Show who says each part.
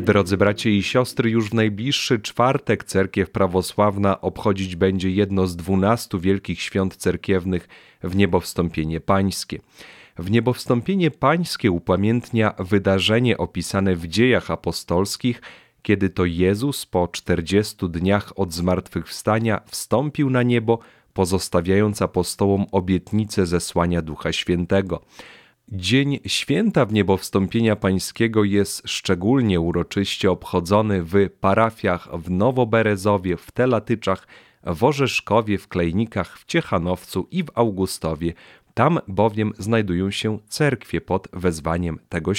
Speaker 1: Drodzy bracia i siostry, już w najbliższy czwartek cerkiew prawosławna obchodzić będzie jedno z 12 wielkich świąt cerkiewnych w Niebowstąpienie Pańskie. W Niebowstąpienie Pańskie upamiętnia wydarzenie opisane w Dziejach Apostolskich, kiedy to Jezus po 40 dniach od zmartwychwstania wstąpił na niebo, pozostawiając apostołom obietnicę zesłania Ducha Świętego. Dzień święta w Niebowstąpienia Pańskiego jest szczególnie uroczyście obchodzony w parafiach w Nowoberezowie, w Telatyczach, w Orzeszkowie, w Klejnikach, w Ciechanowcu i w Augustowie. Tam bowiem znajdują się cerkwie pod wezwaniem tego